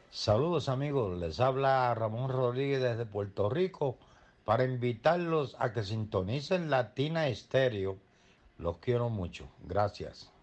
Saludos amigos, les habla Ramón Rodríguez desde Puerto Rico para invitarlos a que sintonicen Latina Estéreo. Los quiero mucho, gracias.